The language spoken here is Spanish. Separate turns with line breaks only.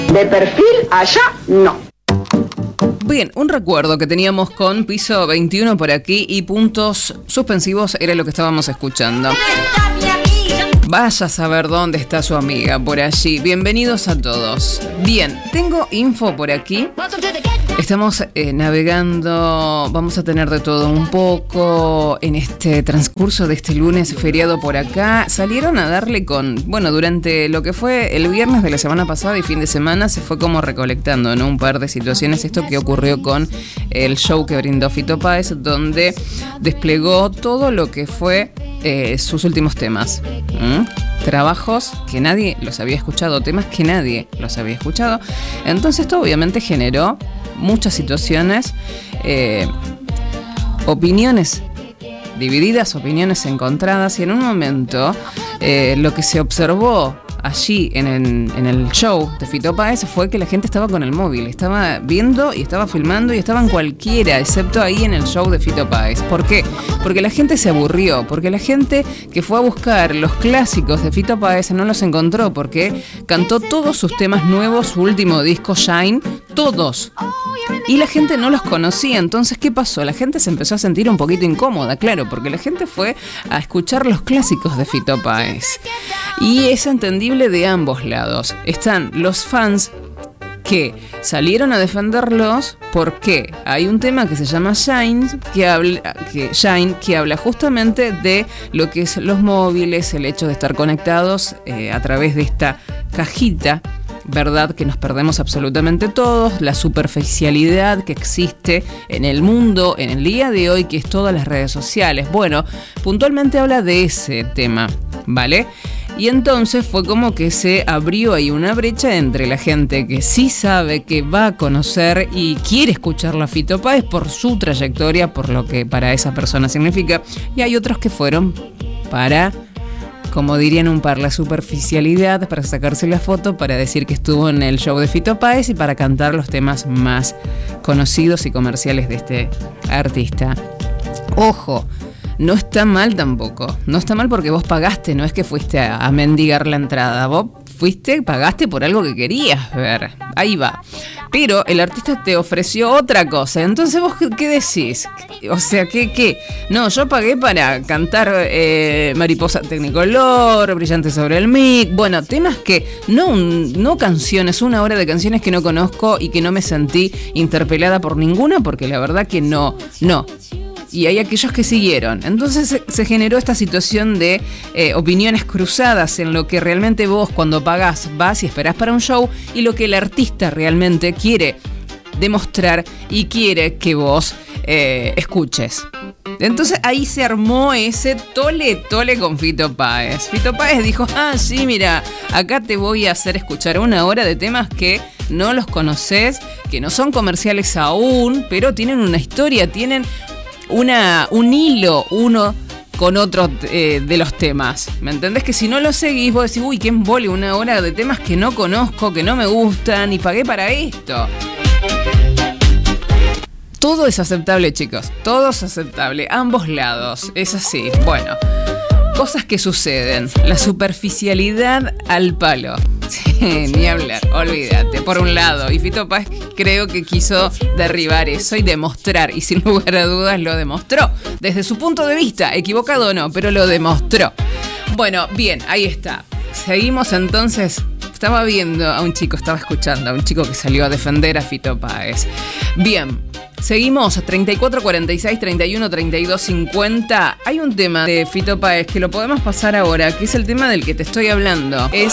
De perfil allá, no.
Bien, un recuerdo que teníamos con Piso 21 por aquí y puntos suspensivos era lo que estábamos escuchando. Vaya a saber dónde está su amiga por allí. Bienvenidos a todos. Bien, tengo info por aquí. Estamos navegando, vamos a tener de todo un poco en este transcurso de este lunes feriado por acá. Salieron a darle durante lo que fue el viernes de la semana pasada y fin de semana se fue como recolectando, ¿no? Un par de situaciones. Esto que ocurrió con el show que brindó Fito Páez, donde desplegó todo lo que fue sus últimos temas. Trabajos que nadie los había escuchado, temas que nadie los había escuchado. Entonces esto obviamente generó muchas situaciones, opiniones divididas, opiniones encontradas, y en un momento lo que se observó allí en el show de Fito Páez fue que la gente estaba con el móvil, estaba viendo y estaba filmando y estaban cualquiera, excepto ahí en el show de Fito Páez. ¿Por qué? Porque la gente se aburrió, porque la gente que fue a buscar los clásicos de Fito Páez no los encontró, porque cantó todos sus temas nuevos, su último disco Shine, todos. Y la gente no los conocía. Entonces, ¿qué pasó? La gente se empezó a sentir un poquito incómoda, claro, porque la gente fue a escuchar los clásicos de Fito Páez. Y es entendible de ambos lados. Están los fans que salieron a defenderlos porque hay un tema que se llama Shine, que habla justamente de lo que es los móviles, el hecho de estar conectados a través de esta cajita, ¿verdad? Que nos perdemos absolutamente todos, la superficialidad que existe en el mundo, en el día de hoy, que es todas las redes sociales. Bueno, puntualmente habla de ese tema, ¿vale? Y entonces fue como que se abrió ahí una brecha entre la gente que sí sabe, que va a conocer y quiere escuchar a Fito Páez por su trayectoria, por lo que para esa persona significa, y hay otros que fueron para, como dirían un par, la superficialidad, para sacarse la foto, para decir que estuvo en el show de Fito Páez y para cantar los temas más conocidos y comerciales de este artista. Ojo, no está mal tampoco, no está mal porque vos pagaste, no es que fuiste a mendigar la entrada, vos pagaste por algo que querías ver, ahí va. Pero el artista te ofreció otra cosa, entonces vos ¿qué decís? O sea, ¿qué? No, yo pagué para cantar Mariposa Tecnicolor, Brillante sobre el mic, bueno, temas que no canciones, una hora de canciones que no conozco y que no me sentí interpelada por ninguna, porque la verdad que no. Y hay aquellos que siguieron. Entonces se generó esta situación de opiniones cruzadas en lo que realmente vos cuando pagás vas y esperás para un show y lo que el artista realmente quiere demostrar y quiere que vos escuches. Entonces ahí se armó ese tole con Fito Páez. Fito Páez dijo, sí, mira, acá te voy a hacer escuchar una hora de temas que no los conoces, que no son comerciales aún, pero tienen una historia, tienen un hilo uno con otro de los temas. ¿Me entendés? Que si no lo seguís, vos decís, uy, qué embole, una hora de temas que no conozco, que no me gustan y pagué para esto. Todo es aceptable, chicos. Todo es aceptable. Ambos lados. Es así. Bueno, cosas que suceden. La superficialidad al palo. Sí, ni hablar, olvídate, por un lado. Y Fito Páez creo que quiso derribar eso y demostrar, y sin lugar a dudas lo demostró. Desde su punto de vista, equivocado o no, pero lo demostró. Bueno, bien, ahí está. Seguimos entonces. Estaba escuchando a un chico que salió a defender a Fito Páez. Bien, seguimos, 34 46 31 32 50. Hay un tema de Fito Páez que lo podemos pasar ahora, que es el tema del que te estoy hablando. Es